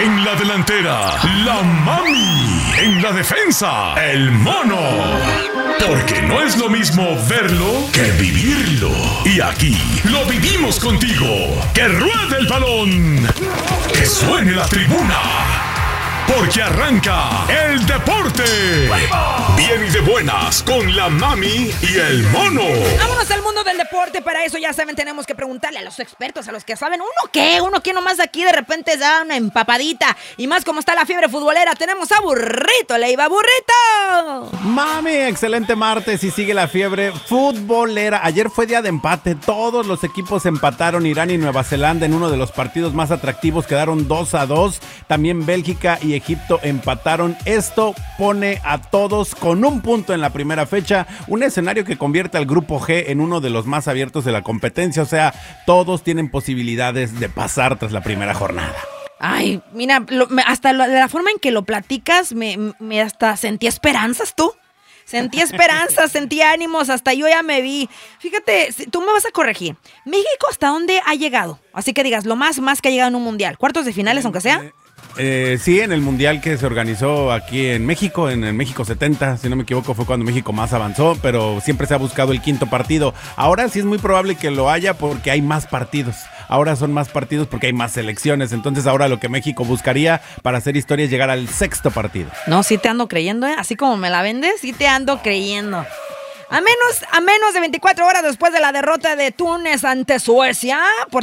En la delantera, la mami. En la defensa, el mono. Porque no es lo mismo verlo que vivirlo. Y aquí lo vivimos contigo. ¡Que ruede el balón! ¡Que suene la tribuna! Porque arranca el deporte. Bien y de buenas con la mami y el mono. Vámonos al mundo del deporte. Para eso ya saben, tenemos que preguntarle a los expertos, a los que saben. Uno que nomás aquí de repente da una empapadita. Y más como está la fiebre futbolera, tenemos a Burrito Leiva. ¡Burrito! Mami, excelente martes y sigue la fiebre futbolera. Ayer fue día de empate. Todos los equipos empataron. Irán y Nueva Zelanda en uno de los partidos más atractivos quedaron 2-2. También Bélgica y Egipto empataron. Esto pone a todos con un punto en la primera fecha, un escenario que convierte al grupo G en uno de los más abiertos de la competencia, o sea, todos tienen posibilidades de pasar tras la primera jornada. Ay, mira, hasta la forma en que lo platicas, me hasta sentí esperanzas, tú. Sentí esperanzas, sentí ánimos, hasta yo ya me vi. Fíjate, tú me vas a corregir. ¿México hasta dónde ha llegado? Así que digas, lo más que ha llegado en un mundial. ¿Cuartos de finales, aunque sea? Sí, en el mundial que se organizó aquí en México, en el México 70, si no me equivoco, fue cuando México más avanzó, pero siempre se ha buscado el quinto partido. Ahora sí es muy probable que lo haya porque hay más partidos. Ahora son más partidos porque hay más selecciones. Entonces ahora lo que México buscaría para hacer historia es llegar al sexto partido. No, sí te ando creyendo, ¿eh? Así como me la vendes, sí te ando creyendo. A menos de 24 horas después de la derrota de Túnez ante Suecia por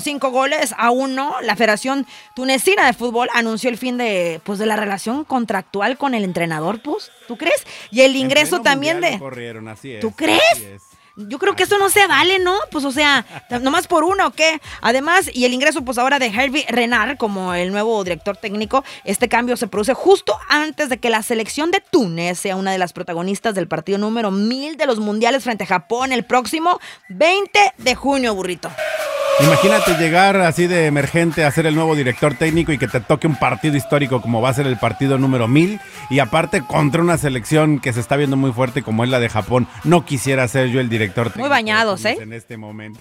5-1, la Federación Tunecina de Fútbol anunció el fin de la relación contractual con el entrenador, pues, ¿tú crees? Y el ingreso también de... Corrieron, así es, ¿tú crees? Así es. Yo creo que eso no se vale, ¿no? Pues, o sea, nomás por uno, ¿o qué? Además, y el ingreso, pues, ahora de Hervé Renard como el nuevo director técnico, este cambio se produce justo antes de que la selección de Túnez sea una de las protagonistas del partido número 1000 de los mundiales frente a Japón el próximo 20 de junio, Burrito. Imagínate llegar así de emergente a ser el nuevo director técnico y que te toque un partido histórico como va a ser el partido número 1000 y aparte contra una selección que se está viendo muy fuerte como es la de Japón. No quisiera ser yo el director técnico. Muy bañados, en este momento.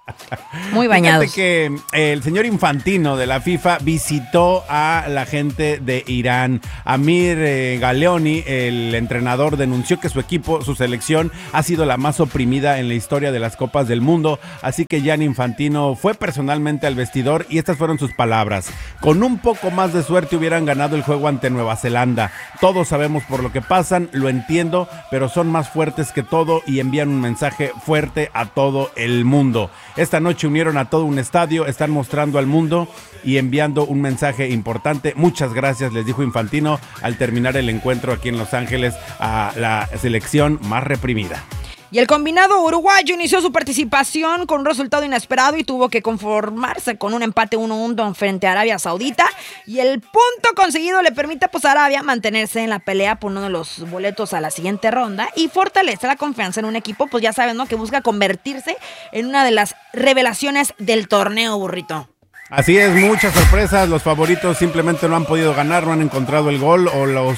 Muy bañados. Fíjate que el señor Infantino de la FIFA visitó a la gente de Irán. Amir Galeoni, el entrenador, denunció que su equipo, su selección, ha sido la más oprimida en la historia de las Copas del Mundo. Así que Gianni Infantino fue personalmente al vestidor y estas fueron sus palabras. Con un poco más de suerte hubieran ganado el juego ante Nueva Zelanda. Todos sabemos por lo que pasan, lo entiendo, pero son más fuertes que todo y envían un mensaje fuerte a todo el mundo. Esta noche unieron a todo un estadio, están mostrando al mundo y enviando un mensaje importante. Muchas gracias, les dijo Infantino al terminar el encuentro aquí en Los Ángeles a la selección más reprimida. Y el combinado uruguayo inició su participación con un resultado inesperado y tuvo que conformarse con un empate 1-1 frente a Arabia Saudita. Y el punto conseguido le permite a Arabia mantenerse en la pelea por uno de los boletos a la siguiente ronda y fortalece la confianza en un equipo, pues ya saben, ¿no?, que busca convertirse en una de las revelaciones del torneo, Burrito. Así es, muchas sorpresas, los favoritos simplemente no han podido ganar, no han encontrado el gol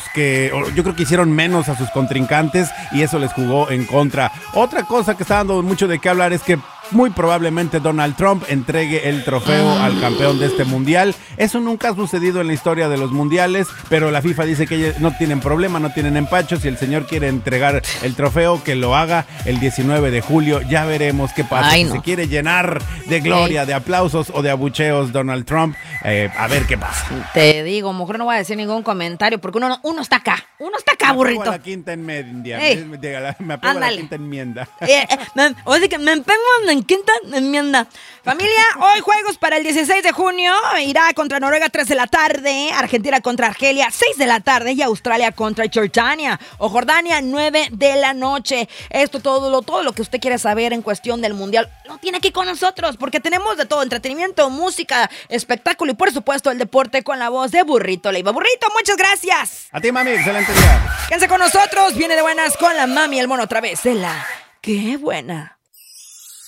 yo creo que hicieron menos a sus contrincantes y eso les jugó en contra. Otra cosa que está dando mucho de qué hablar es que muy probablemente Donald Trump entregue el trofeo al campeón de este mundial. Eso nunca ha sucedido en la historia de los mundiales, pero la FIFA dice que ellos no tienen problema, no tienen empacho. Si el señor quiere entregar el trofeo, que lo haga el 19 de julio. Ya veremos qué pasa. Ay, si no. se quiere llenar de gloria, de aplausos o de abucheos Donald Trump, a ver qué pasa. Te digo, mujer, no voy a decir ningún comentario porque uno está acá, Burrito. Me apego a la quinta enmienda. Me apego a la quinta enmienda. Oye, que me pego en quinta enmienda. Familia, hoy juegos para el 16 de junio. Irak contra Noruega, 3 de la tarde. Argentina contra Argelia, 6 de la tarde. Y Australia contra Jordania o Jordania, 9 de la noche. Esto, todo lo que usted quiere saber en cuestión del mundial, lo tiene aquí con nosotros, porque tenemos de todo: entretenimiento, música, espectáculo y por supuesto el deporte con la voz de Burrito Leiva. Burrito, muchas gracias. A ti, mami, excelente día. Quédense con nosotros, viene de buenas con la mami y el mono otra vez. ¡Qué buena!